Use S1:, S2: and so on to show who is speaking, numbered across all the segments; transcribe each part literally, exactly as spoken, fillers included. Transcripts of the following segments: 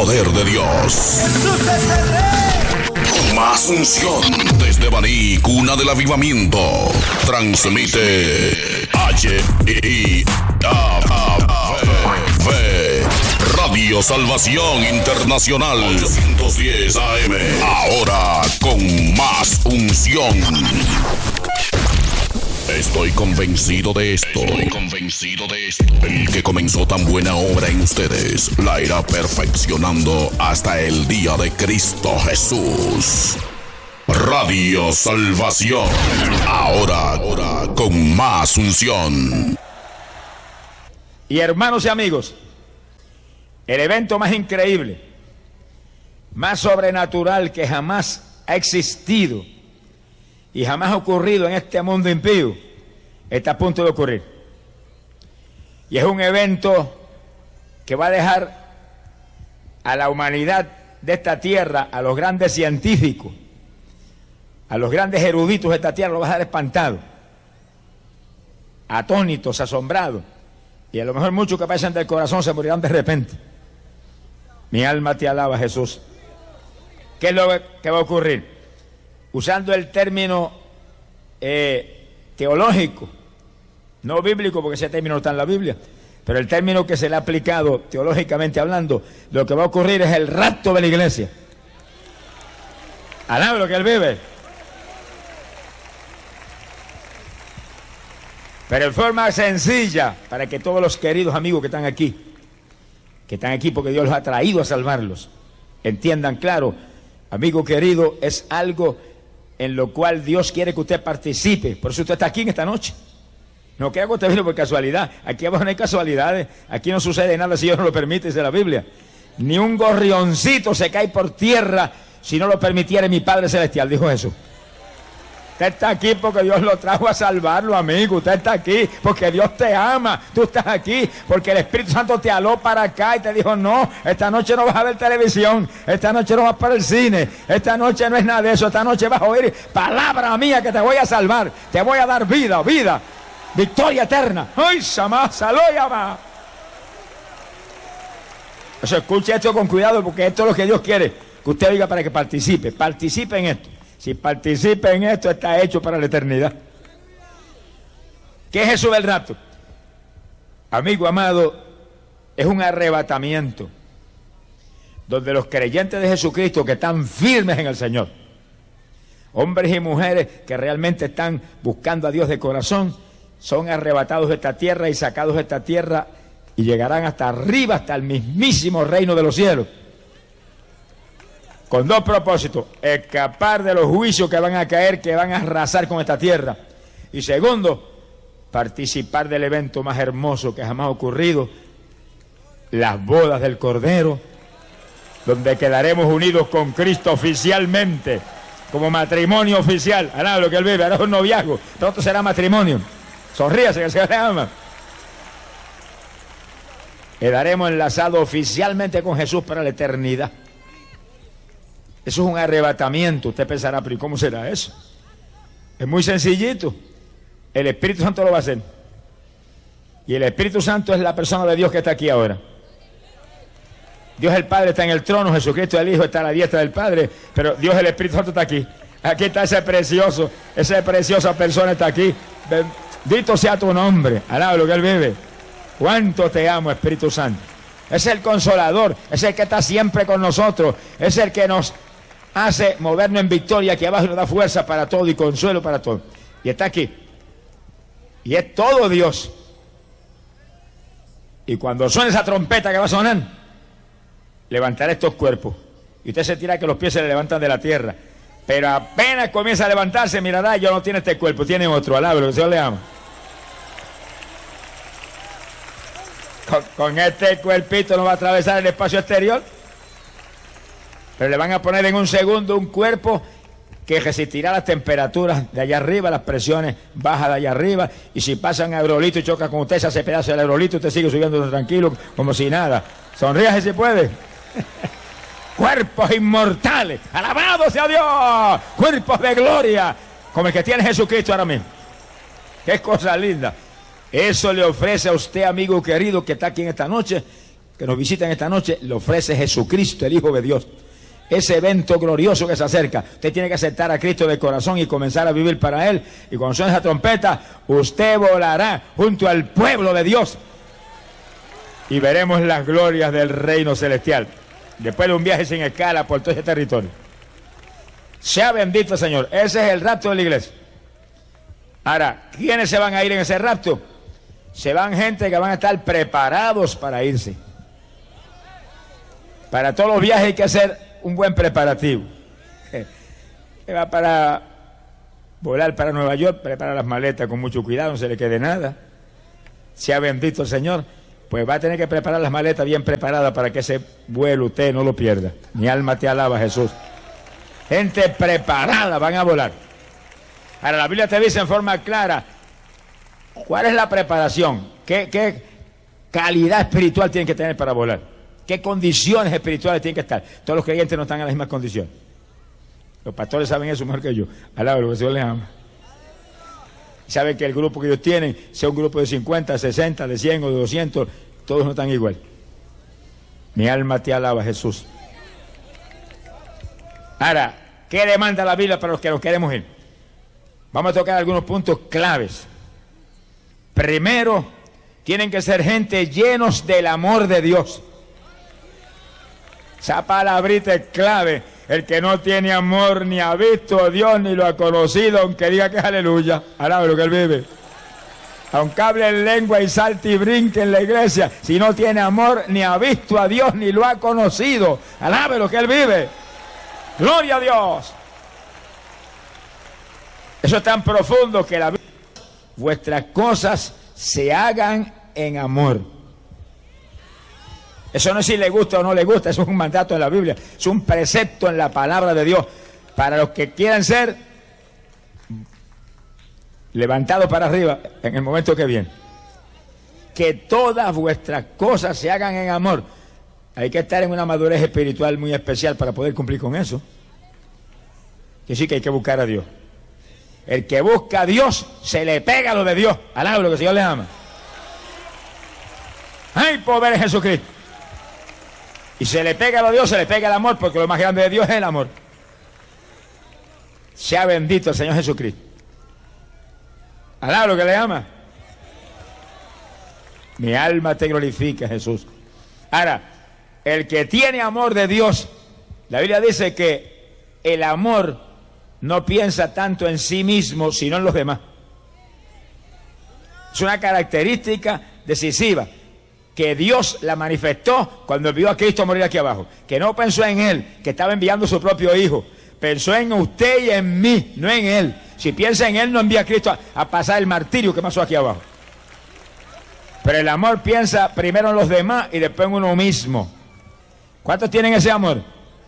S1: poder de Dios.
S2: Jesús es el Rey.
S1: Con más unción desde Baní, cuna del avivamiento. Transmite H I A V Radio Salvación Internacional ochocientos diez A M. Ahora con más unción. Estoy convencido de esto. Estoy convencido de esto. El que comenzó tan buena obra en ustedes la irá perfeccionando hasta el día de Cristo Jesús. Radio Salvación. Ahora, ahora con más unción.
S3: Y hermanos y amigos, el evento más increíble, más sobrenatural que jamás ha existido y jamás ha ocurrido en este mundo impío, está a punto de ocurrir. Y es un evento que va a dejar a la humanidad de esta tierra, a los grandes científicos, a los grandes eruditos de esta tierra, lo va a dejar espantado, atónitos, asombrados. Y a lo mejor muchos que pasan del corazón se morirán de repente. Mi alma te alaba, Jesús. ¿Qué es lo que va a ocurrir? Usando el término eh, teológico, no bíblico, porque ese término no está en la Biblia, pero el término que se le ha aplicado teológicamente hablando, lo que va a ocurrir es el rapto de la iglesia. Alaba lo que él vive. Pero en forma sencilla, para que todos los queridos amigos que están aquí, que están aquí porque Dios los ha traído a salvarlos, entiendan claro, amigo querido, es algo en lo cual Dios quiere que usted participe. Por eso usted está aquí en esta noche. No crea que usted vino por casualidad. Aquí abajo no hay casualidades. Aquí no sucede nada si Dios no lo permite, dice la Biblia. Ni un gorrioncito se cae por tierra si no lo permitiera mi Padre Celestial, dijo Jesús. Usted está aquí porque Dios lo trajo a salvarlo, amigo. Usted está aquí porque Dios te ama. Tú estás aquí porque el Espíritu Santo te aló para acá y te dijo, no, esta noche no vas a ver televisión, esta noche no vas para el cine, esta noche no es nada de eso, esta noche vas a oír palabra mía que te voy a salvar, te voy a dar vida, vida, victoria eterna. ¡Ay, Samá, Saloyama! O sea, escuche esto con cuidado porque esto es lo que Dios quiere que usted oiga para que participe. Participe en esto. Si participa en esto, está hecho para la eternidad. ¿Qué es eso del rapto? Amigo amado, es un arrebatamiento donde los creyentes de Jesucristo que están firmes en el Señor, hombres y mujeres que realmente están buscando a Dios de corazón, son arrebatados de esta tierra y sacados de esta tierra y llegarán hasta arriba, hasta el mismísimo reino de los cielos. Con dos propósitos: escapar de los juicios que van a caer, que van a arrasar con esta tierra. Y segundo, participar del evento más hermoso que jamás ha ocurrido, las bodas del Cordero, donde quedaremos unidos con Cristo oficialmente, como matrimonio oficial. Ahora lo que él vive, ahora es un noviazgo, pronto será matrimonio. Sonríase que se le ama. Quedaremos enlazados oficialmente con Jesús para la eternidad. Eso es un arrebatamiento. Usted pensará, pero ¿y cómo será eso? Es muy sencillito. El Espíritu Santo lo va a hacer. Y el Espíritu Santo es la persona de Dios que está aquí ahora. Dios el Padre está en el trono, Jesucristo el Hijo está a la diestra del Padre, pero Dios el Espíritu Santo está aquí. Aquí está ese precioso, esa preciosa persona está aquí. Bendito sea tu nombre. Alaba lo que Él vive. Cuánto te amo, Espíritu Santo. Es el Consolador, es el que está siempre con nosotros, es el que nos hace movernos en victoria, aquí abajo nos da fuerza para todo y consuelo para todo. Y está aquí. Y es todo Dios. Y cuando suene esa trompeta que va a sonar, levantará estos cuerpos. Y usted se tira que los pies se le levantan de la tierra. Pero apenas comienza a levantarse, mirará, yo no tiene este cuerpo, tiene otro. Alábalo, que el Señor le ama. Con, con este cuerpito no va a atravesar el espacio exterior. Pero le van a poner en un segundo un cuerpo que resistirá las temperaturas de allá arriba, las presiones bajas de allá arriba, y si pasa un aerolito y choca con usted, se hace pedazo del aerolito, usted sigue subiendo tranquilo, como si nada. Sonríase si puede. Cuerpos inmortales, alabado sea Dios, cuerpos de gloria, como el que tiene Jesucristo ahora mismo. Qué cosa linda. Eso le ofrece a usted, amigo querido, que está aquí en esta noche, que nos visitan esta noche, le ofrece Jesucristo, el Hijo de Dios. Ese evento glorioso que se acerca, usted tiene que aceptar a Cristo de corazón y comenzar a vivir para Él. Y cuando suene esa trompeta, usted volará junto al pueblo de Dios y veremos las glorias del reino celestial, después de un viaje sin escala por todo ese territorio. Sea bendito el Señor. Ese es el rapto de la iglesia. Ahora, ¿quiénes se van a ir en ese rapto? Se van gente que van a estar preparados para irse. Para todos los viajes hay que hacer un buen preparativo. Que va para volar para Nueva York, prepara las maletas con mucho cuidado, no se le quede nada. Sea bendito el Señor. Pues va a tener que preparar las maletas bien preparadas para que ese vuelo usted no lo pierda. Mi alma te alaba, Jesús. Gente preparada van a volar. Ahora la Biblia te dice en forma clara cuál es la preparación, qué, qué calidad espiritual tienen que tener para volar, qué condiciones espirituales tienen que estar. Todos los creyentes no están en las mismas condiciones. Los pastores saben eso mejor que yo. Alaba lo que el Señor les ama. Saben que el grupo que ellos tienen, sea un grupo de cincuenta, sesenta, de cien o de doscientos, todos no están igual. Mi alma te alaba, Jesús. Ahora, ¿qué demanda la Biblia para los que nos queremos ir? Vamos a tocar algunos puntos claves. Primero, tienen que ser gente llenos del amor de Dios. Esa palabrita es clave. El que no tiene amor ni ha visto a Dios ni lo ha conocido, aunque diga que es aleluya. Alabe lo que él vive. Aunque hable en lengua y salte y brinque en la iglesia, si no tiene amor ni ha visto a Dios ni lo ha conocido, alabe lo que él vive. Gloria a Dios. Eso es tan profundo que la Biblia, vuestras cosas se hagan en amor. Eso no es si le gusta o no le gusta, eso es un mandato de la Biblia, es un precepto en la palabra de Dios para los que quieran ser levantados para arriba en el momento que viene. Que todas vuestras cosas se hagan en amor. Hay que estar en una madurez espiritual muy especial para poder cumplir con eso. Que sí que hay que buscar a Dios. El que busca a Dios se le pega lo de Dios. Alaba lo que el Señor le ama. ¡Ay, poder es Jesucristo! Y se le pega lo de Dios, se le pega el amor, porque lo más grande de Dios es el amor. Sea bendito el Señor Jesucristo. Alaba lo que le ama. Mi alma te glorifica, Jesús. Ahora, el que tiene amor de Dios, la Biblia dice que el amor no piensa tanto en sí mismo, sino en los demás. Es una característica decisiva que Dios la manifestó cuando vio a Cristo morir aquí abajo. Que no pensó en Él, que estaba enviando a su propio Hijo. Pensó en usted y en mí, no en Él. Si piensa en Él, no envía a Cristo a, a pasar el martirio que pasó aquí abajo. Pero el amor piensa primero en los demás y después en uno mismo. ¿Cuántos tienen ese amor?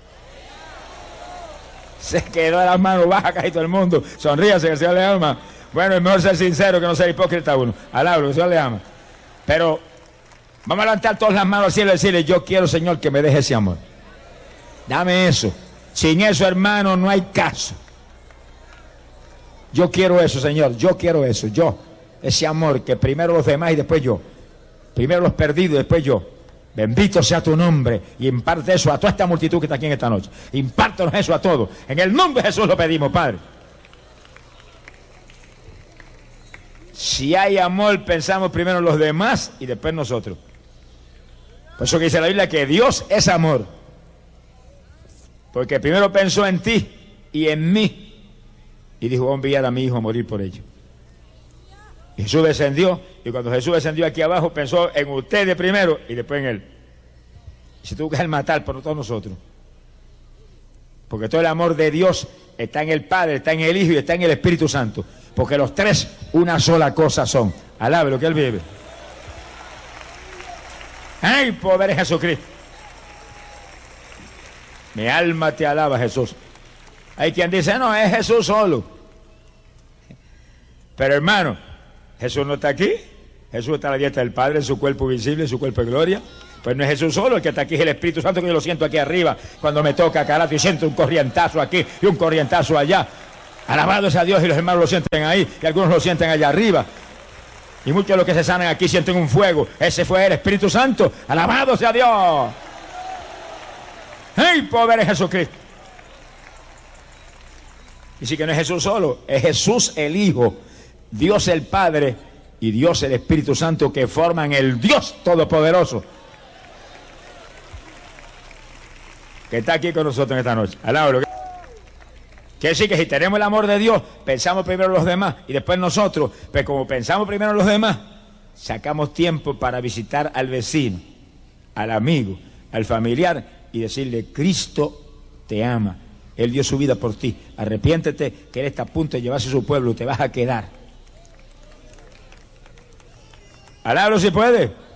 S3: Se quedó las manos bajas casi todo el mundo. Sonríase, que el Señor le ama. Bueno, es mejor ser sincero que no ser hipócrita uno. Alaba, que el Señor le ama. Pero vamos a levantar todas las manos al cielo y decirle: yo quiero, Señor, que me deje ese amor. Dame eso. Sin eso, hermano, no hay caso. Yo quiero eso, Señor. Yo quiero eso. Yo. Ese amor que primero los demás y después yo. Primero los perdidos y después yo. Bendito sea tu nombre. Y imparte eso a toda esta multitud que está aquí en esta noche. Impártenos eso a todos. En el nombre de Jesús lo pedimos, Padre. Si hay amor, pensamos primero en los demás y después nosotros. Por eso que dice la Biblia que Dios es amor. Porque primero pensó en ti y en mí. Y dijo: voy a enviar a mi hijo a morir por ello. Y Jesús descendió. Y cuando Jesús descendió aquí abajo, pensó en ustedes primero y después en él. Y se tuvo que matar por todos nosotros. Porque todo el amor de Dios está en el Padre, está en el Hijo y está en el Espíritu Santo. Porque los tres una sola cosa son. Alabe lo que Él vive. ¡Ay, poder es Jesucristo! Mi alma te alaba, Jesús. Hay quien dice: no, es Jesús solo. Pero hermano, Jesús no está aquí. Jesús está a la diestra del Padre, en su cuerpo visible, en su cuerpo de gloria. Pues no es Jesús solo, el que está aquí es el Espíritu Santo, que yo lo siento aquí arriba cuando me toca carato y siento un corrientazo aquí y un corrientazo allá. Alabado sea Dios, y los hermanos lo sienten ahí y algunos lo sienten allá arriba. Y muchos de los que se sanan aquí sienten un fuego. Ese fue el Espíritu Santo. ¡Alabado sea Dios! ¡Hey, poder es Jesucristo! Y sí que no es Jesús solo, es Jesús el Hijo, Dios el Padre y Dios el Espíritu Santo, que forman el Dios Todopoderoso, que está aquí con nosotros en esta noche. Alabado. Quiere decir que si tenemos el amor de Dios, pensamos primero en los demás y después nosotros, pero como pensamos primero en los demás, sacamos tiempo para visitar al vecino, al amigo, al familiar y decirle: Cristo te ama, Él dio su vida por ti, arrepiéntete que Él está a punto de llevarse a su pueblo, te vas a quedar. Alabado si puede.